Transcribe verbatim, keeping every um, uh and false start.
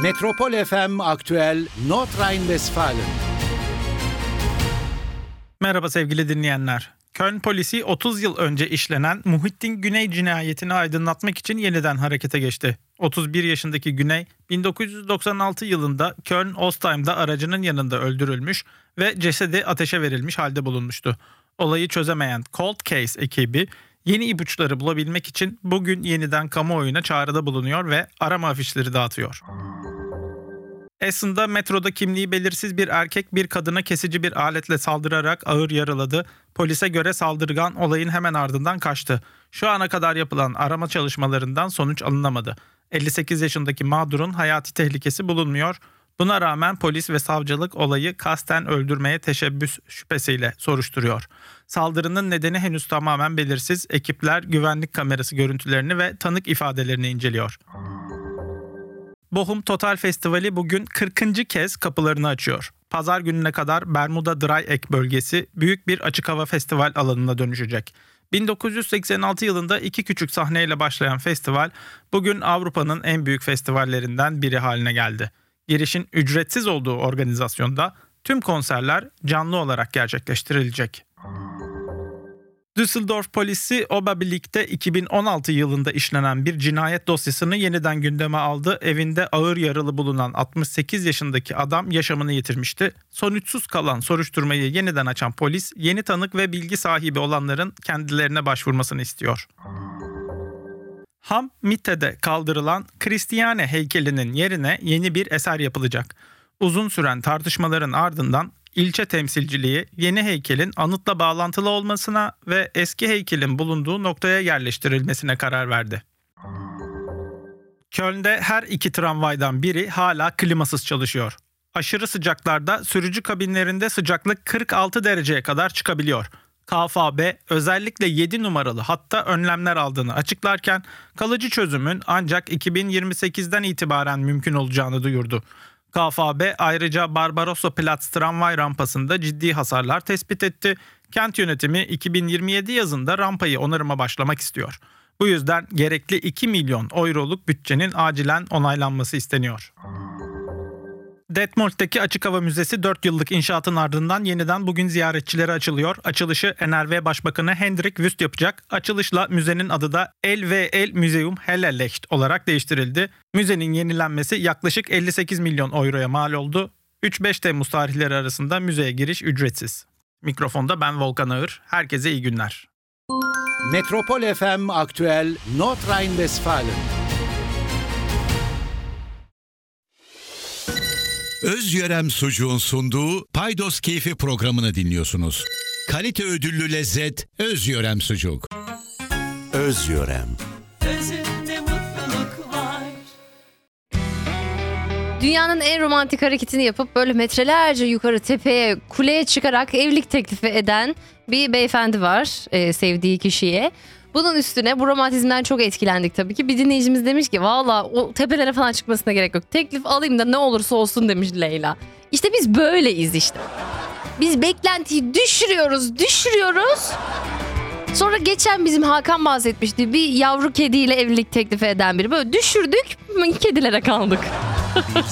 Metropol F M Aktüel Nordrhein-Westfalen. Merhaba sevgili dinleyenler. Köln polisi otuz yıl önce işlenen Muhittin Güney cinayetini aydınlatmak için yeniden harekete geçti. otuz bir yaşındaki Güney, bin dokuz yüz doksan altı yılında Köln-Ostheim'da aracının yanında öldürülmüş ve cesedi ateşe verilmiş halde bulunmuştu. Olayı çözemeyen Cold Case ekibi yeni ipuçları bulabilmek için bugün yeniden kamuoyuna çağrıda bulunuyor ve arama afişleri dağıtıyor. Essen'da metroda kimliği belirsiz bir erkek bir kadına kesici bir aletle saldırarak ağır yaraladı. Polise göre saldırgan olayın hemen ardından kaçtı. Şu ana kadar yapılan arama çalışmalarından sonuç alınamadı. elli sekiz yaşındaki mağdurun hayati tehlikesi bulunmuyor. Buna rağmen polis ve savcılık olayı kasten öldürmeye teşebbüs şüphesiyle soruşturuyor. Saldırının nedeni henüz tamamen belirsiz. Ekipler güvenlik kamerası görüntülerini ve tanık ifadelerini inceliyor. Bochum Total Festivali bugün kırkıncı kez kapılarını açıyor. Pazar gününe kadar Bermuda Dreieck bölgesi büyük bir açık hava festival alanına dönüşecek. bin dokuz yüz seksen altı yılında iki küçük sahneyle başlayan festival bugün Avrupa'nın en büyük festivallerinden biri haline geldi. Girişin ücretsiz olduğu organizasyonda tüm konserler canlı olarak gerçekleştirilecek. Düsseldorf polisi Oberbillig'de iki bin on altı yılında işlenen bir cinayet dosyasını yeniden gündeme aldı. Evinde ağır yaralı bulunan altmış sekiz yaşındaki adam yaşamını yitirmişti. Sonuçsuz kalan soruşturmayı yeniden açan polis, yeni tanık ve bilgi sahibi olanların kendilerine başvurmasını istiyor. Ham Mitte'de kaldırılan Christiane heykelinin yerine yeni bir eser yapılacak. Uzun süren tartışmaların ardından İlçe temsilciliği yeni heykelin anıtla bağlantılı olmasına ve eski heykelin bulunduğu noktaya yerleştirilmesine karar verdi. Köln'de her iki tramvaydan biri hala klimasız çalışıyor. Aşırı sıcaklarda sürücü kabinlerinde sıcaklık kırk altı dereceye kadar çıkabiliyor. K F B özellikle yedi numaralı hatta önlemler aldığını açıklarken kalıcı çözümün ancak iki bin yirmi sekizden itibaren mümkün olacağını duyurdu. K F B ayrıca Barbarossa Platz tramvay rampasında ciddi hasarlar tespit etti. Kent yönetimi iki bin yirmi yedi yazında rampayı onarıma başlamak istiyor. Bu yüzden gerekli iki milyon euroluk bütçenin acilen onaylanması isteniyor. Detmold'daki Açık Hava Müzesi dört yıllık inşaatın ardından yeniden bugün ziyaretçilere açılıyor. Açılışı N R V Başbakanı Hendrik Wüst yapacak. Açılışla müzenin adı da L V L Museum Hellerlecht olarak değiştirildi. Müzenin yenilenmesi yaklaşık elli sekiz milyon euroya mal oldu. üç beş Temmuz tarihleri arasında müzeye giriş ücretsiz. Mikrofonda ben Volkan Ağır. Herkese iyi günler. Metropol F M Aktüel Nordrhein-Westfalen. Özyörem Sucuğun sunduğu Paydos Keyfi programını dinliyorsunuz. Kalite ödüllü lezzet Özyörem Sucuk. Özyörem. Özünde mutluluk var. Dünyanın en romantik hareketini yapıp böyle metrelerce yukarı tepeye, kuleye çıkarak evlilik teklifi eden bir beyefendi var e, sevdiği kişiye. Bunun üstüne bu romantizmden çok etkilendik tabii ki. Bir dinleyicimiz demiş ki valla o tepelere falan çıkmasına gerek yok. Teklif alayım da ne olursa olsun demiş Leyla. İşte biz böyleyiz işte. Biz beklentiyi düşürüyoruz, düşürüyoruz. Sonra geçen bizim Hakan bahsetmişti. Bir yavru kediyle evlilik teklifi eden biri. Böyle düşürdük, kedilere kaldık. Bir